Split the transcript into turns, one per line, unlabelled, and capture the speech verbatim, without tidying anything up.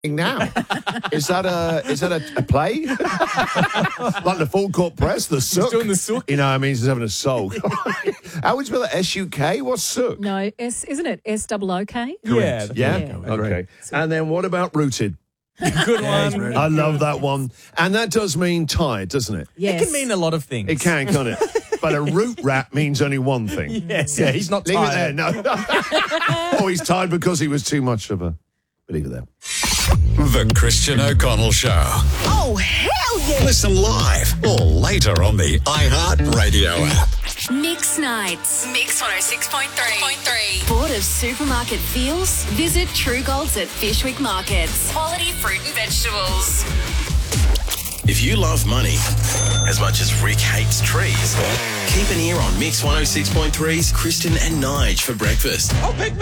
now. Is that a is that a, a play? Like the full court press, the sook.
He's doing the sook.
You know, I mean, he's having a soak. How would you spell it? S U K? What's sook?
No, S isn't it S O O K?
Yeah.
Yeah.
Yeah.
Okay. And then what about rooted?
Good
Yeah, he's
one.
ready.
I love that one. And that does mean tired, doesn't it?
Yes.
It can mean a lot of things.
It can, can't it? But a root rat means only one thing.
Yes. Yeah, he's not
Leave
tired.
it there. No. Or he's tired because he was too much of a. But leave it there.
The Christian O'Connell Show.
Oh, hell yeah!
Listen live or later on the iHeartRadio app.
Mix Nights. Mix one oh six point three. Bored of supermarket feels? Visit True Golds at Fishwick Markets. Quality fruit and vegetables.
If you love money as much as Rick hates trees, keep an ear on Mix one oh six point three's Kristen and Nige for breakfast.